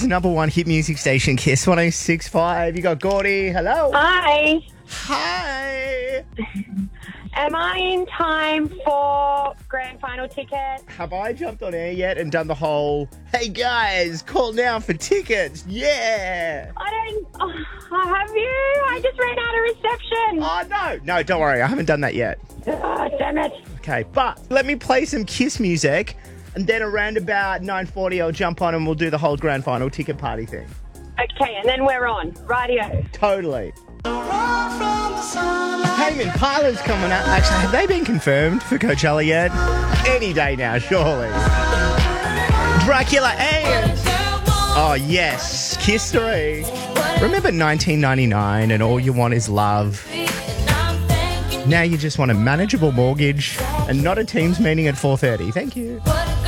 number one hit music station, Kiss 106.5. You got Gordy. Hello. Hi. Hi. Am I in time for grand final ticket? Have I jumped on air yet and done the whole, hey guys, call now for tickets? Yeah. Have you? I just ran out of reception. Oh, no. No, don't worry. I haven't done that yet. Oh, damn it. Okay, but let me play some Kiss music, and then around about 9:40 I'll jump on and we'll do the whole grand final ticket party thing. Okay, and then we're on. Radio. Totally. Tame Impala's coming up. Actually, have they been confirmed for Coachella yet? Any day now, surely. Dracula and... Oh, yes. Kiss 3. Remember 1999 and all you want is love? Now you just want a manageable mortgage and not a Teams meeting at 4:30. Thank you.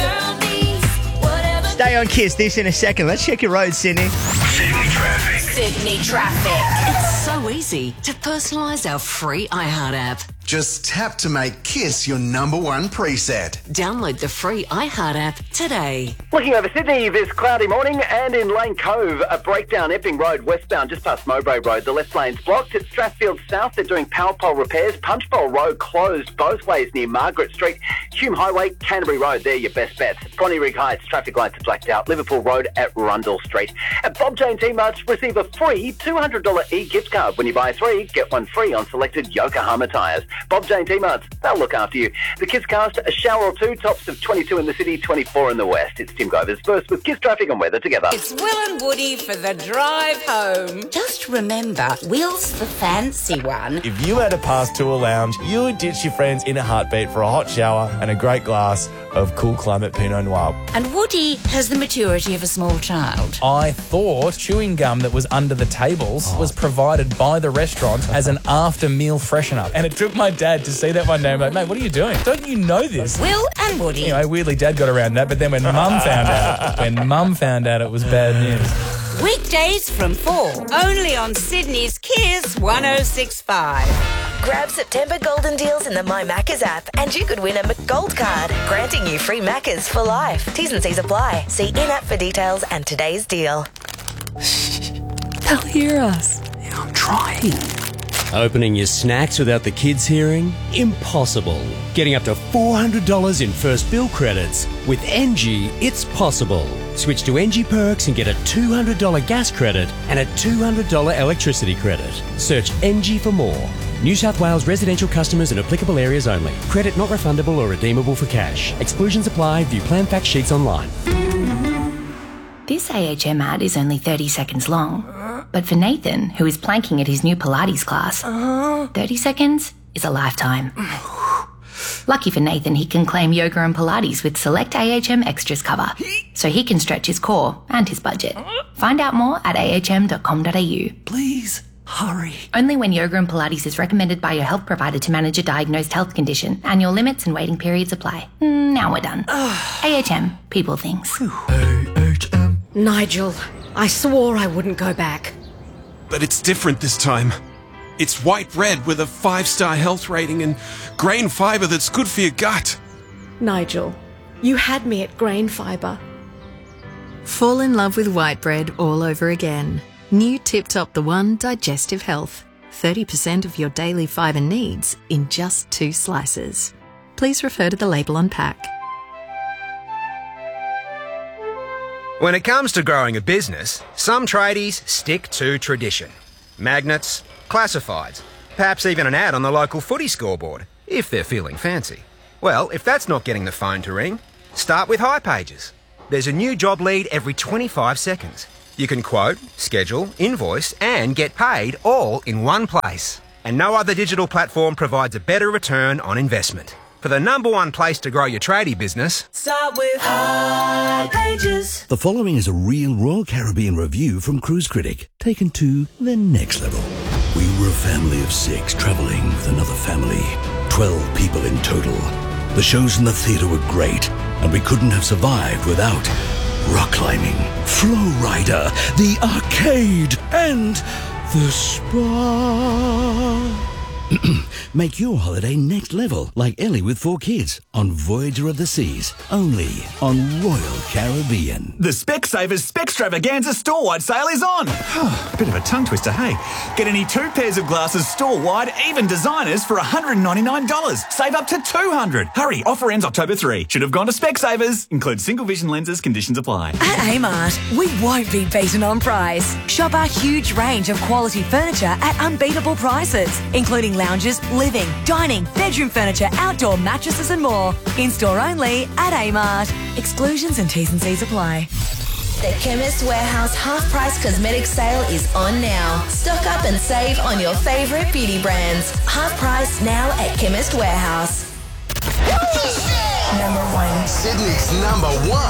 Stay on Kiss. This in a second. Let's check your roads, Sydney. Sydney traffic. Sydney traffic. It's so easy to personalise our free iHeart app. Just tap to make Kiss your number one preset. Download the free iHeart app today. Looking over Sydney this cloudy morning, and in Lane Cove, a breakdown Epping Road westbound just past Mowbray Road. The left lane's blocked. At Strathfield South, they're doing power pole repairs. Punchbowl Road closed both ways near Margaret Street. Hume Highway, Canterbury Road, they're your best bets. Bonnyrigg Heights, traffic lights are blacked out. Liverpool Road at Rundle Street. At Bob Jane's E-Marts, receive a free $200 e-gift card. When you buy 3, get 1 free on selected Yokohama tyres. Bob Jane's E-Marts, they'll look after you. The Kiss Cast, a shower or two, tops of 22 in the city, 24 in the west. It's Tim Govers first with Kiss Traffic and Weather together. It's Will and Woody for the drive home. Just remember, Will's the fancy one. If you had a pass to a lounge, you would ditch your friends in a heartbeat for a hot shower and a great glass of cool climate Pinot Noir. And Woody has the maturity of a small child. I thought chewing gum that was under the tables was provided by the restaurant as an after-meal freshener. And it took my dad to see that one day. I'm like, mate, what are you doing? Don't you know this? Will and Woody. Anyway, weirdly, Dad got around that, but then when Mum found out, it was bad news. Weekdays from 4, only on Sydney's Kiss 106.5. Grab September golden deals in the My Maccas app and you could win a McGold card, granting you free Maccas for life. T's and C's apply. See in-app for details and today's deal. They'll hear us. Yeah, I'm trying. Opening your snacks without the kids hearing? Impossible. Getting up to $400 in first bill credits. With NG, it's possible. Switch to NG Perks and get a $200 gas credit and a $200 electricity credit. Search NG for more. New South Wales residential customers in applicable areas only. Credit not refundable or redeemable for cash. Exclusions apply. View plan fact sheets online. This AHM ad is only 30 seconds long. But for Nathan, who is planking at his new Pilates class, 30 seconds is a lifetime. Lucky for Nathan, he can claim yoga and Pilates with select AHM Extras cover, so he can stretch his core and his budget. Find out more at ahm.com.au. Please, hurry. Only when yoga and Pilates is recommended by your health provider to manage a diagnosed health condition. Annual limits and waiting periods apply. Now we're done. AHM, people things. AHM. Nigel, I swore I wouldn't go back. But it's different this time. It's white bread with a 5-star health rating and grain fibre that's good for your gut. Nigel, you had me at grain fibre. Fall in love with white bread all over again. New Tip Top the One Digestive Health. 30% of your daily fibre needs in just 2 slices. Please refer to the label on pack. When it comes to growing a business, some tradies stick to tradition. Magnets, classifieds, perhaps even an ad on the local footy scoreboard, if they're feeling fancy. Well, if that's not getting the phone to ring, start with hipages. There's a new job lead every 25 seconds. You can quote, schedule, invoice, and get paid all in one place. And no other digital platform provides a better return on investment. For the number one place to grow your tradie business, start with hipages. The following is a real Royal Caribbean review from Cruise Critic, taken to the next level. We were a family of 6 travelling with another family, 12 people in total. The shows in the theatre were great, and we couldn't have survived without rock climbing, Flow Rider, the arcade, and the spa. Make your holiday next level, like Ellie with 4 kids, on Voyager of the Seas, only on Royal Caribbean. The Specsavers Specstravaganza store-wide sale is on. Bit of a tongue twister, hey? Get any 2 pairs of glasses store-wide, even designers, for $199. Save up to $200. Hurry, offer ends October 3. Should have gone to Specsavers. Include single vision lenses, conditions apply. At Amart, we won't be beaten on price. Shop our huge range of quality furniture at unbeatable prices, including lounges, living, dining, bedroom furniture, outdoor mattresses and more. In-store only at Amart. Exclusions and T's and C's apply. The Chemist Warehouse half-price cosmetic sale is on now. Stock up and save on your favourite beauty brands. Half price now at Chemist Warehouse. Number 1. Sydney's number 1.